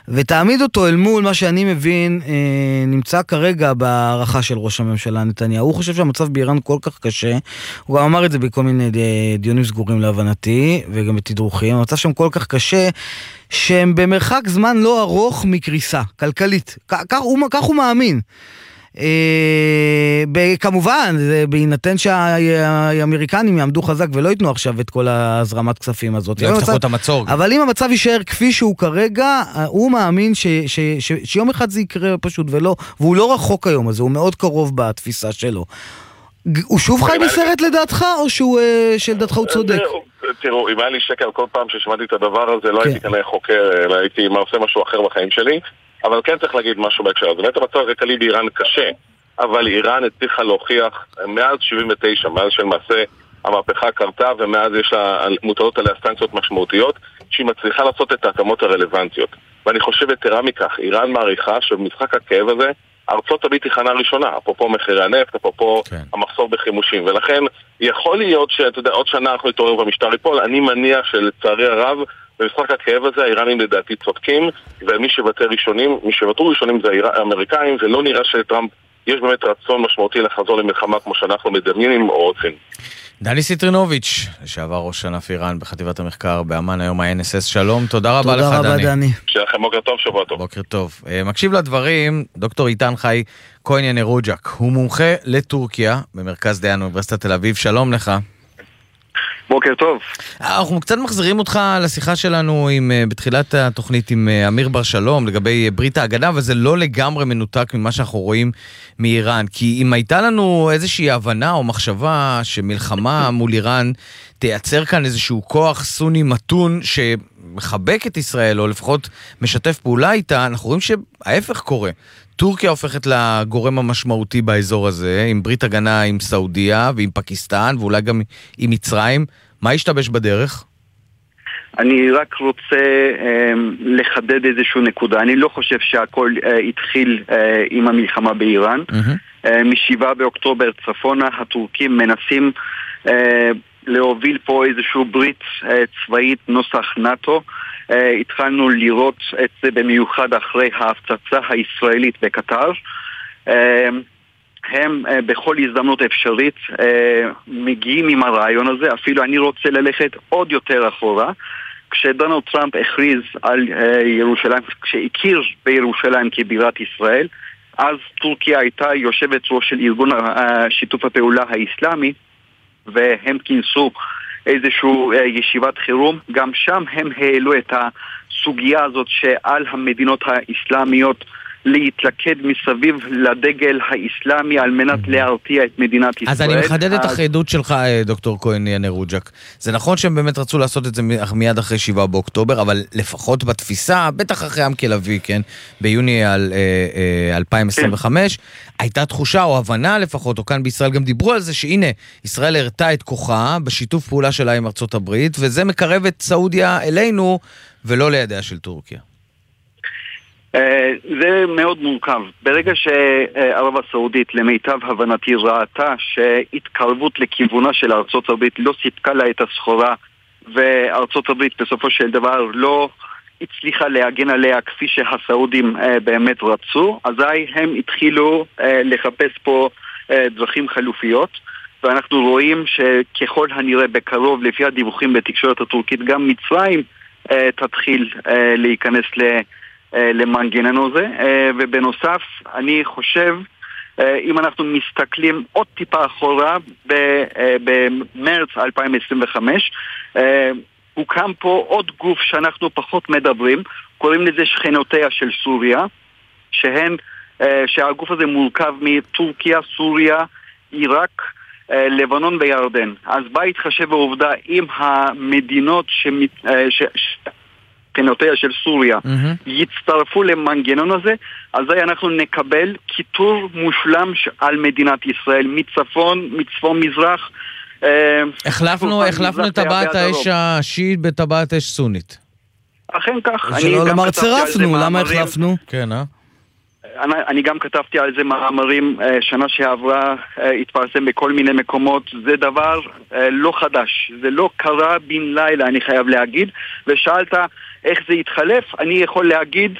ותעמיד אותו אל מול מה שאני מבין נמצא כרגע בהערכה של ראש הממשלה נתניהו. הוא חושב שהמצב באיראן כל כך קשה, הוא גם אמר את זה בכל מיני דיונים סגורים להבנתי, וגם בתדרוכים, המצב שם כל כך קשה, שהם במרחק זמן לא ארוך מקריסה, כלכלית. כך הוא מאמין. כמובן, בהינתן שהאמריקנים יעמדו חזק ולא ייתנו עכשיו את כל הזרמת כספים הזאת. אבל אם המצב יישאר כפי שהוא כרגע, הוא מאמין שיום אחד זה יקרה פשוט, והוא לא רחוק היום הזה, הוא מאוד קרוב בתפיסה שלו. הוא שוב חי בסרט לדעתך, או שלדעתך הוא צודק? תראו, אם היה לי שקל כל פעם ששמעתי את הדבר הזה, לא הייתי כנראה חוקר, אלא הייתי עושה משהו אחר בחיים שלי, אבל כן צריך להגיד משהו בהקשר הזה. באמת המצב הכלכלי באיראן קשה, אבל איראן הצליחה להוכיח מאז 79, מאז שלמעשה המהפכה קרתה, ומאז יש לה מוטלות עליה סנקציות משמעותיות, שהיא מצליחה לעשות את ההתאמות הרלוונטיות. ואני חושב יתרה מכך, איראן מעריכה שבמשחק הכאב הזה, ארצות הברית היא חנה ראשונה, אפרופו מחירי הנפט, אפרופו המחסור בחימושים, ולכן יכול להיות שאתה יודע, עוד שנה אנחנו נתעורר במשטר ייפול. אני מניח שלצערי הרב, במשחק הכאב הזה, האיראנים לדעתי צודקים, ומי שוותר ראשונים, מי שוותרו ראשונים זה האמריקאים, ולא נראה שטראמפ יש באמת רצון משמעותי לחזור למלחמה כמו שאנחנו מדמיינים או רוצים. דני סיטרינוביץ', לשעבר ראש ענף איראן בחטיבת המחקר באמן, היום ה-NSS, שלום, תודה רבה לך דני. שיהיה לכם בוקר טוב, שבוע טוב. בוקר טוב. מקשיב לדברים, דוקטור איתן חי כהן ינרוג'ק, הוא מומחה לטורקיה במרכז דיין אוניברסיטת תל אביב, שלום לך. בוקר טוב. אנחנו קצת מחזירים אותך לשיחה שלנו בתחילת התוכנית עם אמיר בר שלום לגבי ברית ההגנה, אבל זה לא לגמרי מנותק ממה שאנחנו רואים מאיראן, כי אם הייתה לנו איזושהי הבנה או מחשבה שמלחמה מול איראן תייצר כאן איזשהו כוח סוני מתון שמחבק את ישראל, או לפחות משתף פעולה איתה, אנחנו רואים שההפך קורה. טורקיה הופכת לגורם המשמעותי באזור הזה, עם ברית הגנה עם סעודיה ועם פקיסטן, ואולי גם עם מצרים. מה השתבש בדרך? אני רק רוצה לחדד איזשהו נקודה. אני לא חושב שהכל התחיל עם המלחמה באיראן. מ-7 באוקטובר צפונה, הטורקים מנסים להוביל פה איזשהו ברית צבאית נוסח נאטו. התחלנו לראות את זה במיוחד אחרי ההפצצה הישראלית בקטר. הם בכל הזדמנות אפשרית מגיעים עם הרעיון הזה. אפילו אני רוצה ללכת עוד יותר אחורה. כשדונלד טראמפ הכריז על ירושלים, כשהכיר בירושלים כבירת ישראל, אז טורקיה הייתה יושבת ראש של ארגון שיתוף הפעולה האסלאמי, והם כינסו איזשהו ישיבת חירום. גם שם הם העלו את הסוגיה הזאת שעל המדינות האסלאמיות להתלכד מסביב לדגל האסלאמי על מנת להרתיע את מדינת ישראל. אז אני מחדד את החידוד שלך, דוקטור כהן ינרוג'ק. זה נכון שהם באמת רצו לעשות את זה מיד אחרי 7 באוקטובר, אבל לפחות בתפיסה, בטח אחרי עם כלבי, כן, ביוני 2025, הייתה תחושה או הבנה לפחות, או כאן בישראל גם דיברו על זה, שהנה, ישראל הרתה את כוחה בשיתוף פעולה שלה עם ארצות הברית, וזה מקרב את סעודיה אלינו, ולא לידיה של טורקיה. זה מאוד מורכב. ברגע שערב הסעודית למיטב הבנתי ראתה שהתקרבות לכיוונה של ארצות הברית לא סיפקה לה את הסחורה, וארצות הברית בסופו של דבר לא הצליחה להגן עליה כפי שהסעודים באמת רצו, אזי הם התחילו לחפש פה דרכים חלופיות, ואנחנו רואים שככל הנראה בקרוב, לפי הדיווחים בתקשורת הטורקית, גם מצרים תתחיל להיכנס למנגנון הזה. ובנוסף אני חושב, אם אנחנו מסתכלים עוד טיפה אחורה, במרץ 2025 הוקם פה עוד גוף שאנחנו פחות מדברים, קוראים לזה שכנותיה של סוריה, שהגוף הזה מורכב מטורקיה, סוריה, עיראק, לבנון וירדן. אז בא התחשב בעובדה עם המדינות שכנותיה של סוריה יצטרפו למנגנון הזה, אז אנחנו נקבל כיתור מושלם על מדינת ישראל, מצפון מזרח. החלפנו את טבעת האש השיעית בטבעת אש סונית. אכן כך. שלא לומר צירפנו, למה החלפנו? כן, אני גם כתבתי על זה מאמרים, שנה שעברה התפרסם בכל מיני מקומות. זה דבר לא חדש, זה לא קרה בן לילה, אני חייב להגיד. ושאלת איך זה יתחלף, אני יכול להגיד